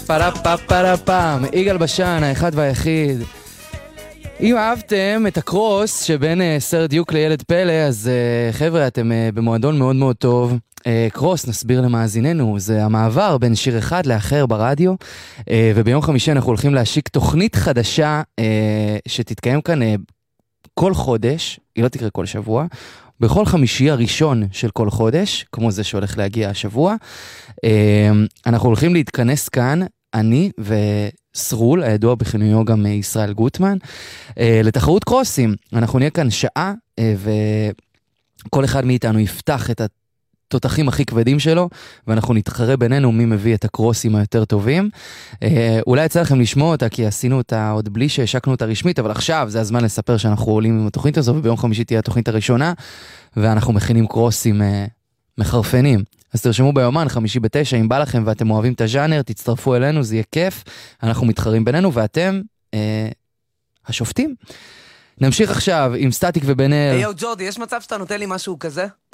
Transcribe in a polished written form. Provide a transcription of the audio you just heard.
פרה פה פרה פם, יגאל בשן, האחד והיחיד. אם אהבתם את הקרוס שבין סרט דיוק לילד פלא, אז חבר'ה, אתם במועדון מאוד מאוד טוב. קרוס, נסביר למאזיננו, זה המעבר בין שיר אחד לאחר ברדיו, וביום חמישי אנחנו הולכים להשיק תוכנית חדשה שתתקיים כאן כל חודש, היא לא תקרה כל שבוע, בכל חמישי הראשון של כל חודש, כמו זה שהולך להגיע השבוע. אנחנו הולכים להתכנס כאן, אני וסרול, הידוע בכינויו גם ישראל גוטמן, לתחרות קרוסים. אנחנו נהיה כאן שעה, וכל אחד מאיתנו יפתח את התותחים הכי כבדים שלו, ואנחנו נתחרה בינינו מי מביא את הקרוסים היותר טובים. אולי יצא לכם לשמוע אותה, כי עשינו אותה עוד בלי שהשקנו אותה רשמית, אבל עכשיו זה הזמן לספר שאנחנו עולים עם התוכנית הזו, וביום חמישי תהיה התוכנית הראשונה, ואנחנו מכינים קרוסים מחרפנים. אז תרשמו ביומן, 5:09, אם בא לכם ואתם אוהבים את הז'אנר, תצטרפו אלינו, זה יהיה כיף. אנחנו מתחרים בינינו, ואתם השופטים. נמשיך עכשיו עם סטטיק ובן אל. יו ג'ורדי, יש מצב שאתה נותן לי משהו כזה?